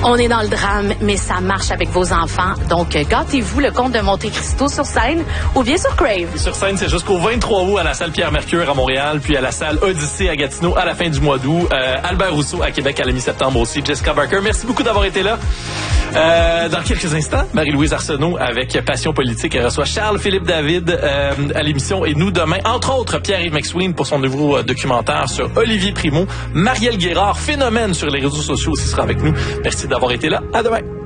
On est dans le drame, mais ça marche avec vos enfants. Donc, gâtez-vous, le Comte de Monte-Cristo sur scène ou bien sur Crave. Et sur scène, c'est jusqu'au 23 août à la salle Pierre-Mercure à Montréal, puis à la salle Odyssée à Gatineau à la fin du mois d'août. Albert Rousseau à Québec à la mi-septembre aussi. Jessica Barker, merci beaucoup d'avoir été là. Dans quelques instants, Marie-Louise Arsenault avec Passion politique. Elle reçoit Charles-Philippe David à l'émission. Et nous, demain, entre autres, Pierre-Yves McSween pour son nouveau documentaire sur Olivier Primo. Marielle Guérard, phénomène sur les réseaux sociaux aussi, sera avec nous. Merci d'avoir été là. À demain.